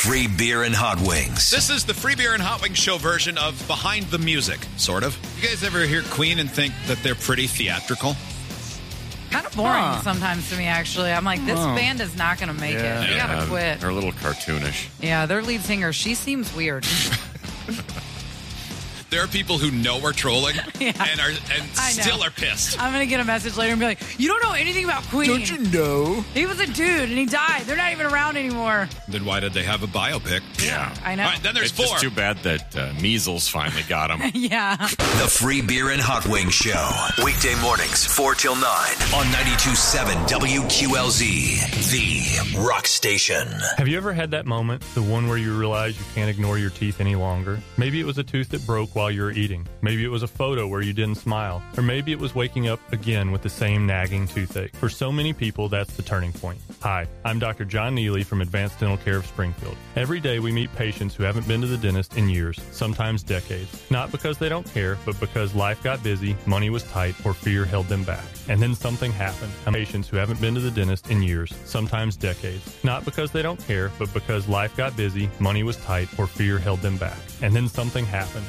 Free beer and hot wings. This is the Free Beer and Hot Wings show version of Behind the Music, sort of. You guys ever hear Queen and think that they're pretty theatrical? Kind of boring sometimes to me, actually. I'm like, this band is not going to make it. They got to quit. They're a little cartoonish. Yeah, their lead singer, she seems weird. There are people who know we're trolling and still are pissed. I'm going to get a message later and be like, you don't know anything about Queen. Don't you know? He was a dude and he died. They're not even around anymore. Then why did they have a biopic? Yeah. I know. All right, then there's It's four. just too bad that measles finally got him. Yeah. The Free Beer and Hot Wings Show. Weekday mornings, 4 till 9 on 92.7 WQLZ, the rock station. Have you ever had that moment, the one where you realize you can't ignore your teeth any longer? Maybe it was a tooth that broke while you were eating. Maybe it was a photo where you didn't smile. Or maybe it was waking up again with the same nagging toothache. For so many people, that's the turning point. Hi, I'm Dr. John Neely from Advanced Dental Care of Springfield. Every day we meet patients who haven't been to the dentist in years, sometimes decades. Not because they don't care, but because life got busy, money was tight, or fear held them back. And then something happened. Patients who haven't been to the dentist in years, sometimes decades. Not because they don't care, but because life got busy, money was tight, or fear held them back. And then something happened.